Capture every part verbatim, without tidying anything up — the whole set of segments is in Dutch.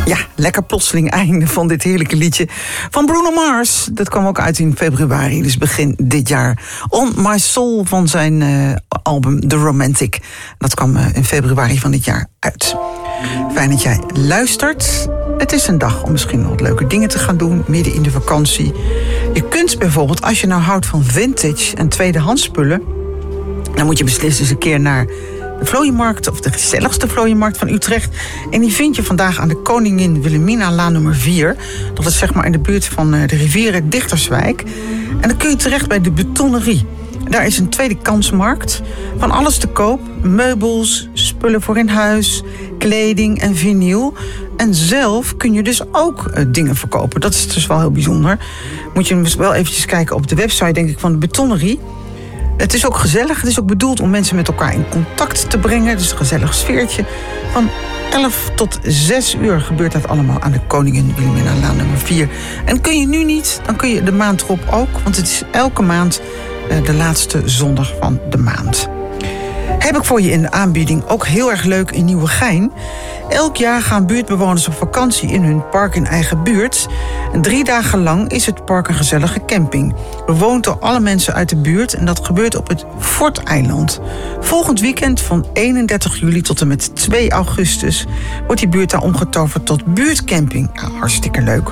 Ja, lekker plotseling einde van dit heerlijke liedje van Bruno Mars. Dat kwam ook uit in februari, dus begin dit jaar. On My Soul van zijn uh, album The Romantic. Dat kwam uh, in februari van dit jaar uit. Fijn dat jij luistert. Het is een dag om misschien nog wat leuke dingen te gaan doen, midden in de vakantie. Je kunt bijvoorbeeld, als je nou houdt van vintage en tweedehands spullen, dan moet je beslist eens een keer naar de Vlooienmarkt, of de gezelligste Vlooienmarkt van Utrecht. En die vind je vandaag aan de Koningin Wilhelminalaan nummer vier. Dat is zeg maar in de buurt van de rivieren Dichterswijk. En dan kun je terecht bij de Betonnerie. Daar is een tweede kansmarkt. Van alles te koop. Meubels, spullen voor in huis, kleding en vinyl. En zelf kun je dus ook uh, dingen verkopen. Dat is dus wel heel bijzonder. Moet je dus wel eventjes kijken op de website, denk ik, van de Betonnerie. Het is ook gezellig. Het is ook bedoeld om mensen met elkaar in contact te brengen. Dus een gezellig sfeertje. Van elf tot zes uur gebeurt dat allemaal aan de Koningin Wilhelminalaan nummer vier. En kun je nu niet, dan kun je de maand erop ook. Want het is elke maand uh, de laatste zondag van de maand. Heb ik voor je in de aanbieding ook heel erg leuk in Nieuwegein. Elk jaar gaan buurtbewoners op vakantie in hun park in eigen buurt. En drie dagen lang is het park een gezellige camping. Bewoond door alle mensen uit de buurt en dat gebeurt op het Forteiland. Volgend weekend van eenendertig juli tot en met twee augustus... wordt die buurt daar omgetoverd tot buurtcamping. Ja, hartstikke leuk.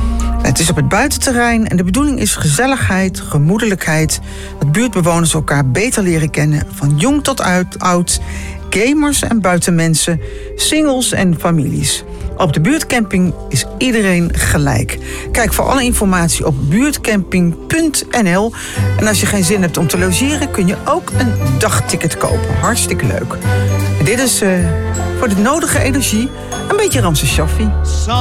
Het is op het buitenterrein en de bedoeling is gezelligheid, gemoedelijkheid, dat buurtbewoners elkaar beter leren kennen, van jong tot uit, oud, gamers en buitenmensen, singles en families. Op de buurtcamping is iedereen gelijk. Kijk voor alle informatie op buurtcamping punt n l. En als je geen zin hebt om te logeren, kun je ook een dagticket kopen. Hartstikke leuk. En dit is uh, voor de nodige energie een beetje Ramses Shaffi.